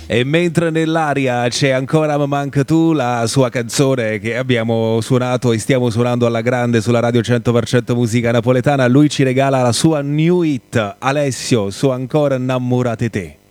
E mentre nell'aria c'è ancora Ma manca tu, la sua canzone che abbiamo suonato e stiamo suonando alla grande sulla radio 100% musica napoletana, lui ci regala la sua new hit, Alessio, su Ancora innamorate te.